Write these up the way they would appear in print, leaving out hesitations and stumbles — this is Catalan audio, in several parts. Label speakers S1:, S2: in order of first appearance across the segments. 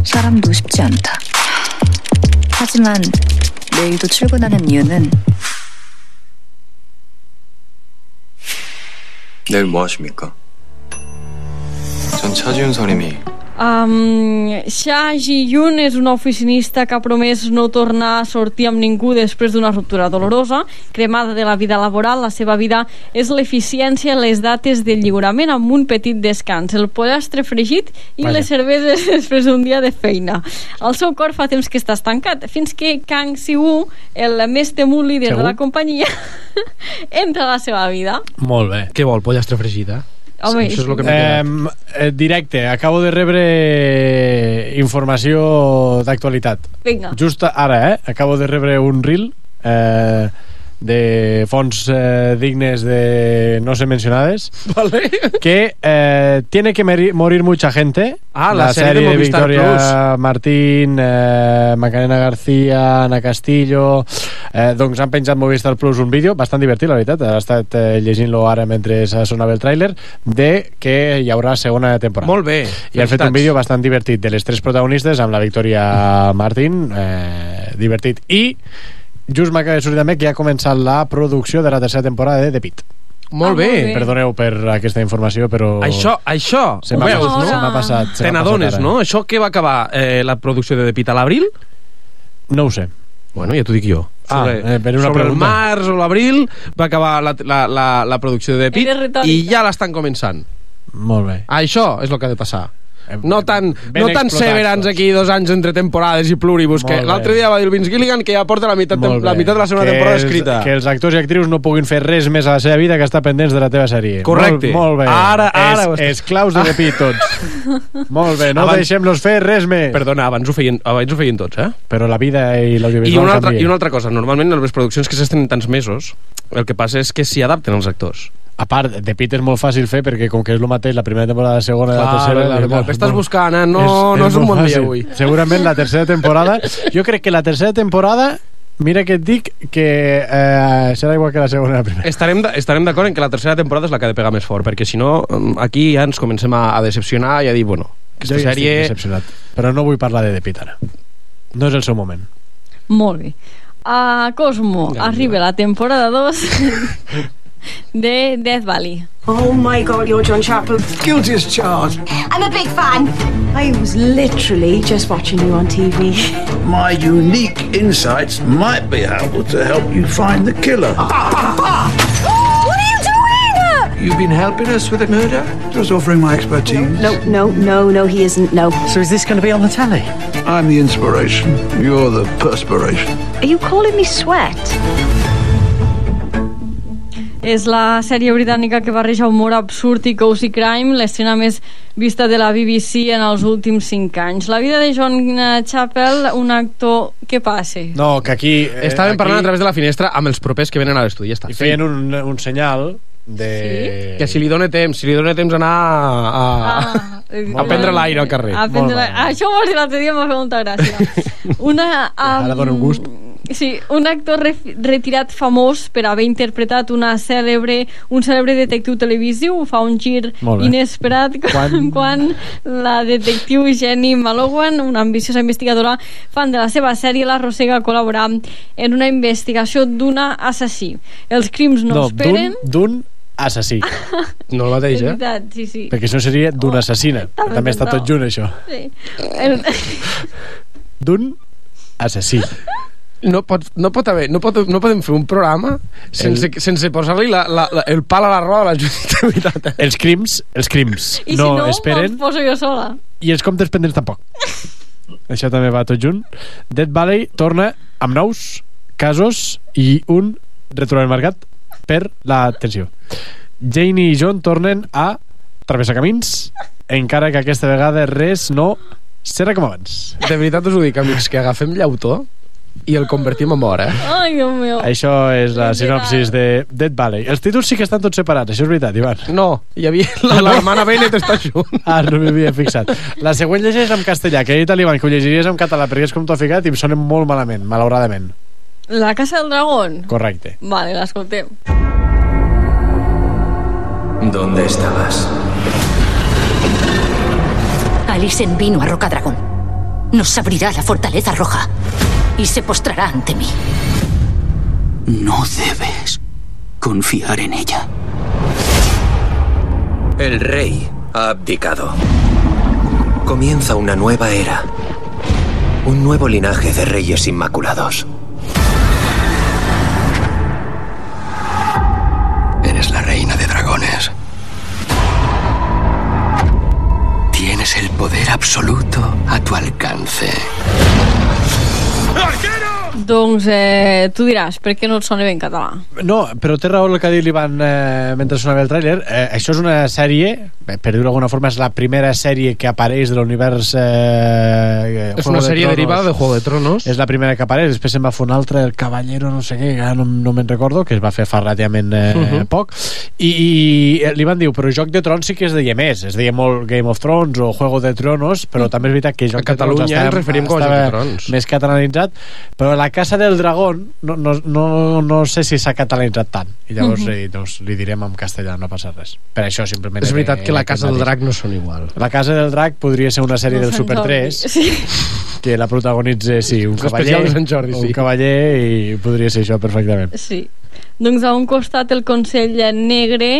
S1: 사람도 쉽지 않다. 하지만 내일도 출근하는 이유는
S2: 내일 뭐 하십니까? 전 차지훈 선임이
S3: Xia Ji-yun és una oficinista que ha promès no tornar a sortir amb ningú després d'una ruptura dolorosa. Cremada de la vida laboral, la seva vida és l'eficiència i les dates de lliurament amb un petit descans, el pollastre fregit i les cerveses després d'un dia de feina. El seu cor fa temps que està estancat, fins que Kang Si-woo, el més temut líder de la companyia, entra a la seva vida.
S4: Molt bé.
S5: Què vol, pollastre fregit,
S3: Home,
S5: això és el que m'he quedat.
S4: Directe, acabo de rebre informació d'actualitat.
S3: Vinga.
S4: Just ara, acabo de rebre un reel de fonts dignes de no ser mencionades,
S5: Vale.
S4: que tiene que morir mucha gente.
S5: La sèrie de
S4: Victoria
S5: Movistar
S4: Martín, Macarena García, Ana Castillo. Doncs han penjat Movistar Plus un vídeo bastant divertit, la veritat. He estat llegint-lo ara mentre sonava el tràiler, de que hi haurà segona temporada.
S5: Molt bé.
S4: I han fet un vídeo bastant divertit de les tres protagonistes amb la Victoria Martín, divertit. I just m'acaba de sortir també que ja ha començat la producció de la tercera temporada de The Pitt.
S5: Molt bé.
S4: Perdoneu per aquesta informació, però
S5: Això,
S4: se m'ha
S5: veus,
S4: passat,
S5: no?
S4: se m'ha passat.
S5: Te n'adones, no? Això que va acabar la producció de The Pitt a l'abril?
S4: No ho sé.
S5: Bueno, ja t'ho dic jo.
S4: Per una
S5: sobre el
S4: pregunta.
S5: març o l'abril va acabar la producció de The Pitt i ja l'estan començant.
S4: Molt bé.
S5: Això és el que ha de passar. No tan
S4: explotats
S5: Severance
S4: tots.
S5: aquí 2 anys entre temporades i pluribus, que
S4: Molt
S5: l'altre
S4: bé.
S5: dia va dir el Vince Gilligan que ja porta la meitat de la segona temporada escrita.
S4: Que els actors i actrius no puguin fer res més a la seva vida que estar pendents de la teva sèrie.
S5: Correcte.
S4: Molt bé.
S5: Ara
S4: Esclaus de The Pitt tots. Molt bé, no deixem-los fer res més.
S5: Perdona, abans ho feien tots,
S4: Però la vida i l'audiovisual canvia.
S5: I una altra cosa, normalment en les produccions que s'estenen tants mesos, el que passa és que s'hi adapten els actors.
S4: A part, The Pitt és molt fàcil fer perquè com que és el mateix la primera temporada, la segona, la tercera...
S5: Estàs buscant, no és un bon dia avui.
S4: Segurament la tercera temporada, jo crec que la tercera temporada, mira que et dic que serà igual que la segona i la primera.
S5: Estarem d'acord en que la tercera temporada és la que ha de pegar més fort, perquè si no aquí ja ens comencem a decepcionar i a dir, bueno, aquesta
S4: jo ja
S5: sèrie...
S4: estic decepcionat, però no vull parlar de The Pitt ara. No és el seu moment.
S3: Molt bé. A Cosmo arriba la temporada 2 de Death Valley.
S6: Oh my God, you're John Chappell.
S7: Guilty as charged.
S6: I'm a big fan. I was literally just watching you on TV.
S7: My unique insights might be able to help you find the killer.
S6: What are you doing?
S7: You've been helping us with a murder? Just offering my expertise.
S6: No, he isn't, no.
S8: So is this going to be on the telly?
S7: I'm the inspiration. You're the perspiration.
S6: Are you calling me Sweat?
S3: És la sèrie britànica que barreja humor absurd i cozy crime, l'escena més vista de la BBC en els últims 5 anys. La vida de John Chappell, un actor... Què passa?
S4: No, que aquí...
S5: Estàvem parlant a través de la finestra amb els propers que venen a l'estudi, ja està.
S4: I feien un senyal de...
S3: Sí?
S5: Que si li dona temps anar a prendre l'aire al carrer.
S3: Això ho vas dir l'altre dia, m'ha fet molta gràcia.
S4: Ara dona un gust.
S3: Sí, un actor retirat famós per haver interpretat un cèlebre detectiu televisiu fa un gir inesperat quan la detectiu Jenny Malowan, una ambiciosa investigadora fan de la seva sèrie, l'arrossega a col·laborar en una investigació d'una assassí. Els crims no esperen...
S4: D'un assassí.
S5: No el mateix,
S3: veritat, sí.
S4: Perquè això seria d'una assassina. També està tot junt, això.
S3: Sí.
S4: D'un assassí.
S5: No podem fer un programa sense posar-li el pal a la roda a la Judit.
S4: Els crims
S3: i
S4: no
S3: si
S4: esperen.
S3: Els poso jo sola.
S4: I els comptes pendents tampoc. Això també va tot junt. Death Valley torna amb nous casos i un retrobament marcat per l'atenció. Jane i John tornen a travessar camins, encara que aquesta vegada res no serà com abans.
S5: De veritat us ho dic, amics, que agafem llautó i el convertim en or,
S3: Ai, Déu meu.
S4: Això és la sinopsis de Death Valley. Els títols sí que estan tots separats, això és veritat, Ivan.
S5: No, hi havia l'hermana Bennett està junt.
S4: No m'hi havia fixat. La següent llegeix en castellà, que he dit a l'Ivan que ho llegiries en català perquè és com t'ho ha ficat i em sona molt malament, malauradament.
S3: La casa del dragón?
S4: Correcte.
S3: Vale, l'escoltem.
S2: ¿Dónde estabas?
S9: Alicent vino a Rocadragón.
S8: nos abrirá la fortaleza roja y se postrará ante mí.
S9: No debes confiar en ella.
S10: El rey ha abdicado. Comienza una nueva era. Un nuevo linaje de reyes inmaculados.
S9: Eres la reina de dragones. Tienes el poder absoluto a tu alcance.
S3: Doncs tu diràs, per què no et sona bé en català?
S4: No, però té raó el que ha dit l'Ivan mentre sonava el tràiler. Això és una sèrie, per dir-ho d'alguna forma, és la primera sèrie que apareix de l'univers
S5: és una sèrie derivada de Juego de Tronos.
S4: És la primera que apareix, després se'n va fer una altra, El Caballero no sé què, no me'n recordo, que es va fer fa relativament poc, i l'Ivan diu, però Joc de Trons sí que es deia més, es deia molt Game of Thrones o Juego de Tronos, però també és veritat que Joc de Trons
S5: ens referim com a Joc de Trons,
S4: més catalanitzat, però La Casa del Dragón no sé si s'ha catalanitzat tant, i llavors li direm en castellà, no passa res. Per això simplement...
S5: És veritat que La Casa del Drac no són igual.
S4: La Casa del Drac podria ser una sèrie del Super 3 que la protagonitza, sí, un cavaller, un cavaller, i podria ser això perfectament.
S3: Sí. Doncs a un costat el Consell Negre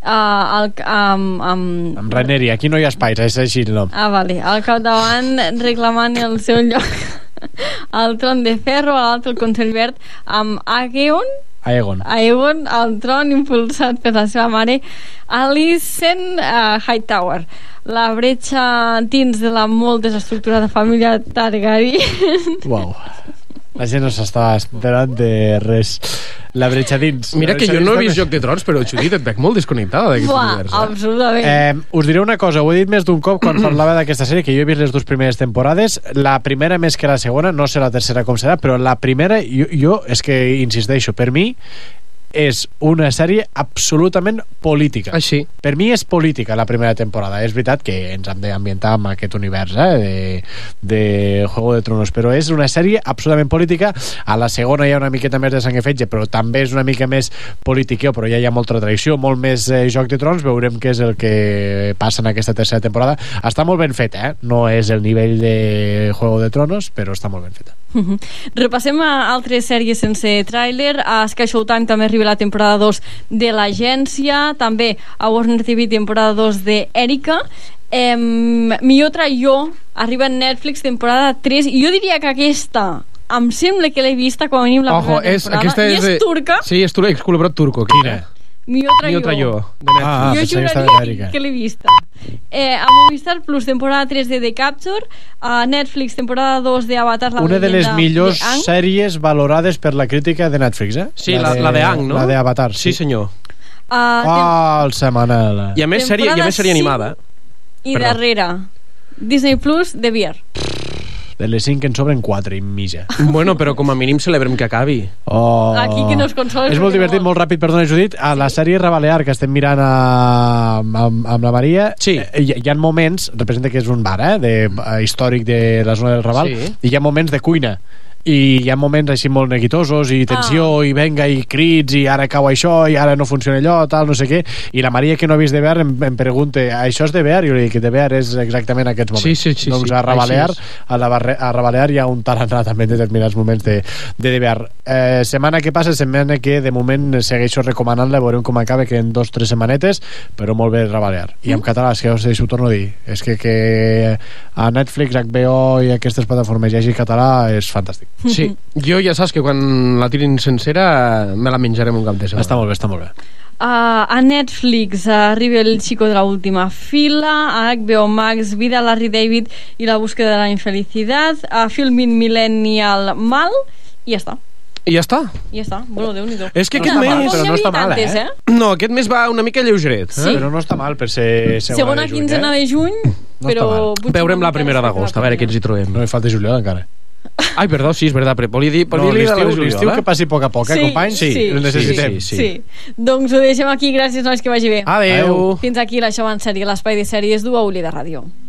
S4: amb Rhaenyra, aquí no hi ha espais, és així el nom.
S3: Vale, al capdavant reclamant el seu lloc al tron de ferro, a l'altre el Consell Verd amb Aegon al tron, impulsat per la seva mare Alicent Hightower. La bretxa dins de la molt desestructurada família Targaryen.
S4: Uau, la gent no s'estava esperant de res. La bretxa dins.
S5: Mira que jo no he vist Joc de Trons, però Judit, et veig molt desconnectada d'aquest univers.
S3: Absolutament.
S4: Us diré una cosa, ho he dit més d'un cop quan parlava d'aquesta sèrie, que jo he vist les dues primeres temporades. La primera més que la segona, no sé la tercera com serà, però la primera, jo és que insisteixo, per mi és una sèrie absolutament política.
S5: Així.
S4: Per mi és política la primera temporada. És veritat que ens hem d'ambientar amb aquest univers de Juego de Tronos, però és una sèrie absolutament política. A la segona hi ha una miqueta més de sang i fetge, però també és una mica més politiqueo, però ja hi ha molta tradició, molt més Joc de Trons. Veurem què és el que passa en aquesta tercera temporada. Està molt ben feta, no és el nivell de Juego de Tronos, però està molt ben feta.
S3: Repassem a altres sèries sense tràiler. A Sky Showtime també arriba la temporada 2 de l'Agència, també a Warner TV temporada 2 de Erika. Millor traïó arriba a Netflix temporada 3, i jo diria que aquesta em sembla que l'he vista com a mínim la primera temporada, i és turca.
S5: Sí, és turca, ex-col·laborat turco.
S4: Quina?
S3: Millor traïó
S5: de Netflix.
S3: Jo juraria que l'he vista. A Movistar Plus temporada 3 de The Capture, a Netflix temporada 2 de Avatar, la
S4: una de les millors
S3: de
S4: sèries valorades per la crítica de Netflix,
S5: Sí, la de Ang, no?
S4: La de Avatar,
S5: sí senyor.
S4: El setmanal.
S5: I a més sèrie animada.
S3: I darrere Disney Plus, The Bear.
S4: De les 5 en sobren 4 i mitja.
S5: Bueno, però com a mínim celebrem que acabi.
S3: Aquí que nos consoles.
S4: És molt divertit, molt ràpid, perdona Judit. A la sèrie Rebalear que estem mirant amb la Maria, hi ha moments, representa que és un bar històric de la zona del Raval, i hi ha moments de cuina, i hi ha moments així molt neguitosos i tensió, i venga, i crits, i ara cau això, i ara no funciona allò, tal, no sé què, i la Maria, que no ha vist de Bear, em pregunta, això és de Bear? I jo li dic que de Bear és exactament aquests moments.
S5: Sí,
S4: doncs a Rebalear, a Rebalear hi ha un taranà també en determinats moments de Bear. Setmana que passa, setmana que de moment segueixo recomanant-la, veurem com acaba, que en 2 o 3 setmanetes, però molt bé Rebalear. I en català, és que us ho torno a dir, és que a Netflix, HBO i aquestes plataformes hi hagi català és fantàstic.
S5: Sí, jo ja saps que quan la tirin sencera me la menjarem un cap de setmana.
S4: Està molt bé.
S3: A Netflix arriba El chico de la última fila, a HBO Max Vida, Larry David i la búsqueda de la infelicidad, a Filmin Millennial Mal, i ja està.
S5: I ja està?
S3: Ja està, bueno, Déu-n'hi-do.
S5: És que aquest mes...
S4: Però no està mal,
S5: No, aquest mes va una mica lleugeret.
S3: Sí.
S4: Però no està mal per ser
S3: segona quinzena de juny, però...
S5: Veurem la primera d'agost, a veure què ens hi trobem.
S4: No hi falta juliol encara.
S5: Ai, perdó, sí, és veritat. Volia dir
S4: l'estiu que passi a poc a poc, companys?
S3: Sí,
S4: el necessitem.
S3: Sí. Doncs ho deixem aquí, gràcies, nois, que vagi bé.
S5: Adeu.
S3: Fins aquí la Xou en sèrie, l'espai de sèries d'UAULI de Ràdio.